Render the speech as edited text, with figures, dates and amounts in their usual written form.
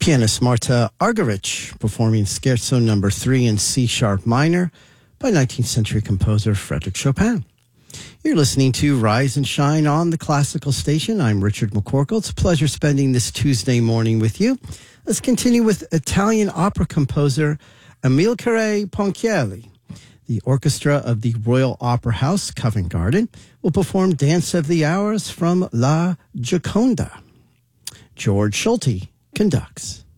Pianist Marta Argerich performing Scherzo No. 3 in C-sharp minor by 19th century composer Frédéric Chopin. You're listening to Rise and Shine on the Classical Station. I'm Richard McCorkle. It's a pleasure spending this Tuesday morning with you. Let's continue with Italian opera composer Amilcare Ponchielli. The orchestra of the Royal Opera House, Covent Garden, will perform Dance of the Hours from La Gioconda. George Schulte conducts.